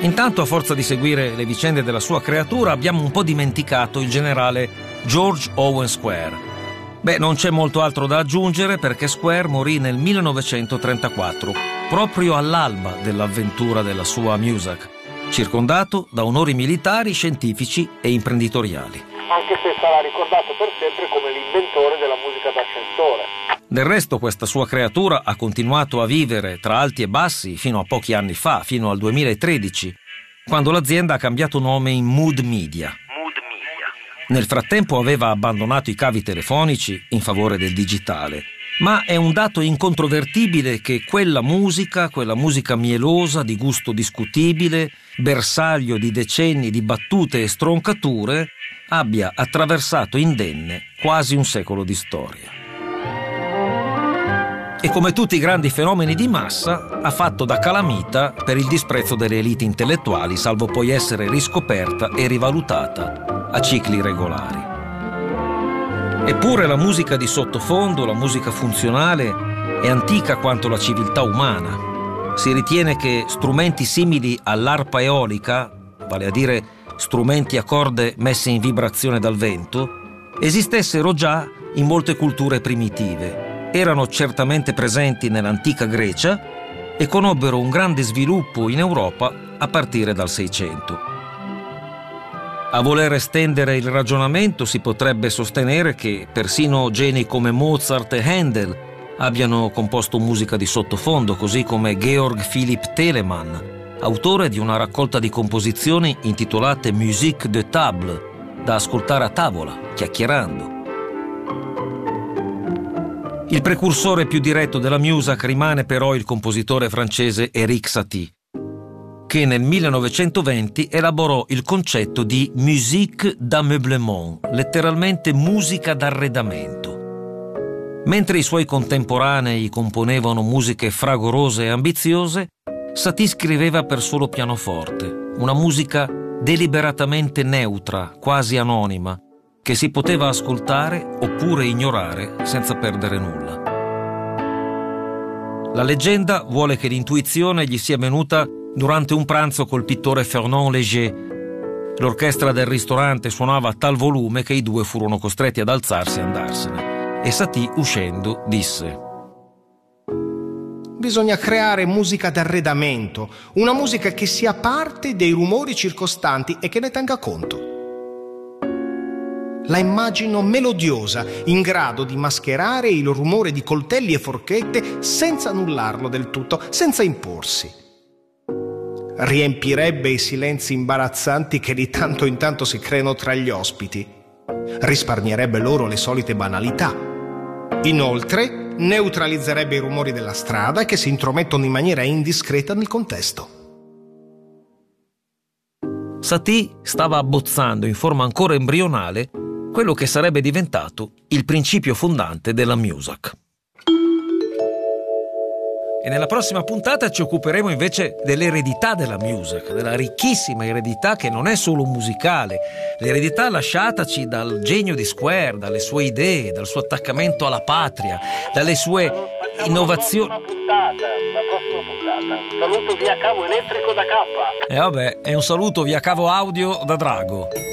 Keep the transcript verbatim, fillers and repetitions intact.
Intanto, a forza di seguire le vicende della sua creatura, abbiamo un po' dimenticato il generale George Owen Square. Beh, non c'è molto altro da aggiungere perché Square morì nel millenovecentotrentaquattro, proprio all'alba dell'avventura della sua Muzak, circondato da onori militari, scientifici e imprenditoriali. Anche se sarà ricordato per sempre come l'inventore della musica d'ascensore. Del resto, questa sua creatura ha continuato a vivere tra alti e bassi fino a pochi anni fa, fino al duemilatredici, quando l'azienda ha cambiato nome in Mood Media. Nel frattempo aveva abbandonato i cavi telefonici in favore del digitale, ma è un dato incontrovertibile che quella musica, quella musica mielosa, di gusto discutibile, bersaglio di decenni di battute e stroncature, abbia attraversato indenne quasi un secolo di storia. E come tutti i grandi fenomeni di massa, ha fatto da calamita per il disprezzo delle elite intellettuali, salvo poi essere riscoperta e rivalutata a cicli regolari. Eppure la musica di sottofondo, la musica funzionale, è antica quanto la civiltà umana. Si ritiene che strumenti simili all'arpa eolica, vale a dire strumenti a corde messe in vibrazione dal vento, esistessero già in molte culture primitive. Erano certamente presenti nell'antica Grecia e conobbero un grande sviluppo in Europa a partire dal Seicento. A voler estendere il ragionamento, si potrebbe sostenere che persino geni come Mozart e Handel abbiano composto musica di sottofondo, così come Georg Philipp Telemann, autore di una raccolta di composizioni intitolate Musique de table, da ascoltare a tavola, chiacchierando. Il precursore più diretto della Muzak rimane però il compositore francese Erik Satie, che nel millenovecentoventi elaborò il concetto di musique d'ameublement, letteralmente musica d'arredamento. Mentre i suoi contemporanei componevano musiche fragorose e ambiziose, Satie scriveva per solo pianoforte, una musica deliberatamente neutra, quasi anonima, che si poteva ascoltare oppure ignorare senza perdere nulla. La leggenda vuole che l'intuizione gli sia venuta durante un pranzo col pittore Fernand Léger. L'orchestra del ristorante suonava a tal volume che i due furono costretti ad alzarsi e andarsene. E Satie, uscendo, disse: bisogna creare musica d'arredamento, una musica che sia parte dei rumori circostanti e che ne tenga conto. La immagino melodiosa, in grado di mascherare il rumore di coltelli e forchette senza annullarlo del tutto, senza imporsi. Riempirebbe i silenzi imbarazzanti che di tanto in tanto si creano tra gli ospiti. Risparmierebbe loro le solite banalità. Inoltre, neutralizzerebbe i rumori della strada che si intromettono in maniera indiscreta nel contesto. Satie stava abbozzando in forma ancora embrionale quello che sarebbe diventato il principio fondante della Muzak. E nella prossima puntata ci occuperemo invece dell'eredità della Muzak, della ricchissima eredità che non è solo musicale, l'eredità lasciataci dal genio di Square, dalle sue idee, dal suo attaccamento alla patria, dalle sue innovazioni. La prossima puntata, la prossima puntata. Saluto via cavo elettrico da K. E vabbè, è un saluto via cavo audio da Drago.